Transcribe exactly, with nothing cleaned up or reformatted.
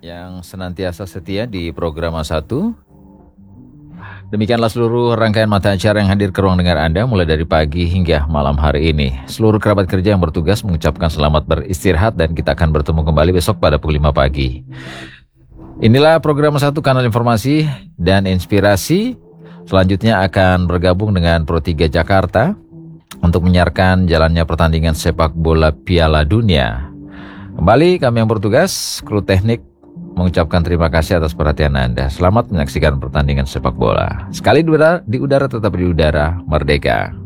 yang senantiasa setia di program satu. Demikianlah seluruh rangkaian mata acara yang hadir ke ruang dengar Anda mulai dari pagi hingga malam hari ini. Seluruh kerabat kerja yang bertugas mengucapkan selamat beristirahat dan kita akan bertemu kembali besok pada pukul lima pagi. Inilah program satu, kanal informasi dan inspirasi. Selanjutnya akan bergabung dengan Pro tiga Jakarta untuk menyiarkan jalannya pertandingan sepak bola Piala Dunia. Kembali kami yang bertugas, kru teknik mengucapkan terima kasih atas perhatian Anda. Selamat menyaksikan pertandingan sepak bola. Sekali di udara, di udara tetap di udara, merdeka.